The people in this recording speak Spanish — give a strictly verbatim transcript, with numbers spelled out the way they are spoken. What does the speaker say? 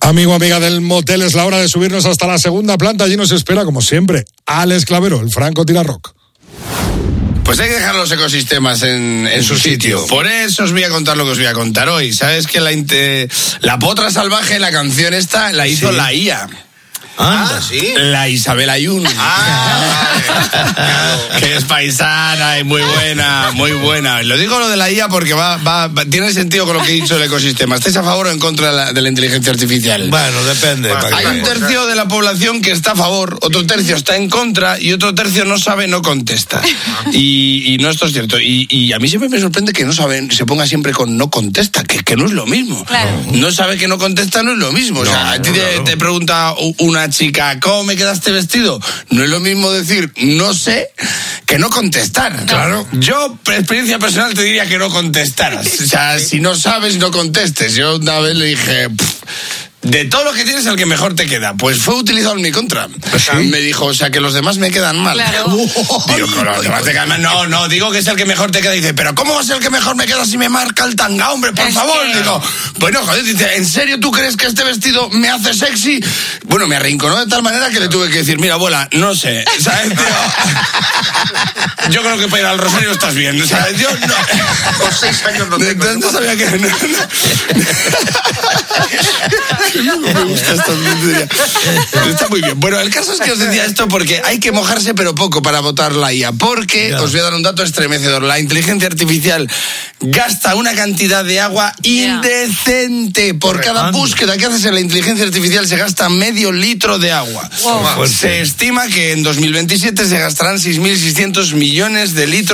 Amigo, amiga del motel, es la hora de subirnos hasta la segunda planta. Allí nos espera, como siempre, Alex Clavero, el Franco Tirarrock. Pues hay que dejar los ecosistemas en, en su sitio. Por eso os voy a contar lo que os voy a contar hoy. ¿Sabes que la, inte... la potra salvaje, la canción esta, la hizo sí. la I A? Anda, ¿sí? La Isabel Ayun. Ah, claro. Que es paisana y muy buena, muy buena. Lo digo lo de la I A porque va, va, va tiene sentido con lo que he dicho el ecosistema. ¿Estáis a favor o en contra de la, de la inteligencia artificial? Bueno, depende. Bueno, hay un tercio de la población que está a favor, otro tercio está en contra y otro tercio no sabe, no contesta. Y, y no, esto es cierto. Y, y a mí siempre me sorprende que no saben, se ponga siempre con no contesta, que, que no es lo mismo. Claro. No sabe que no contesta, no es lo mismo. O sea, No, a ti no, te, no. te pregunta una chica, ¿cómo me quedaste vestido? No es lo mismo decir no sé que no contestar. Claro. Yo, por experiencia personal, te diría que no contestaras. O sea, si no sabes, no contestes. Yo una vez le dije, pff, de todo lo que tienes, el que mejor te queda. Pues fue utilizado en mi contra. ¿Sí? Me dijo, o sea, que los demás me quedan mal. Claro. Digo, que los demás te quedan mal. No, no, digo que es el que mejor te queda. Dice, pero ¿cómo va a ser el que mejor me queda si me marca el tanga, hombre? Por Es favor. que... Digo, bueno, joder, dice, ¿en serio tú crees que este vestido me hace sexy? Bueno, me arrinconó de tal manera que le tuve que decir, mira, abuela, no sé, ¿sabes, tío? Yo creo que para ir al Rosario estás bien, ¿sabes? Yo no... Con seis años no tengo. No, no sabía que... No, no. No me gusta esta tontería. Está muy bien. Bueno, el caso es que os decía esto porque hay que mojarse pero poco para votar la I A. Porque, yeah. os voy a dar un dato estremecedor. La inteligencia artificial gasta una cantidad de agua yeah. indecente. Por cada búsqueda que haces en la inteligencia artificial se gasta medio litro de agua. Wow. Se estima que en dos mil veintisiete se gastarán seis mil seiscientos millones de litros